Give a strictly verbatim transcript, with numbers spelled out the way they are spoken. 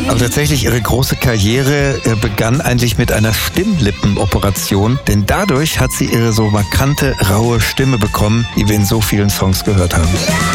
Aber tatsächlich, ihre große Karriere begann eigentlich mit einer Stimmlippenoperation, denn dadurch hat sie ihre so markante, raue Stimme bekommen, die wir in so vielen Songs gehört haben.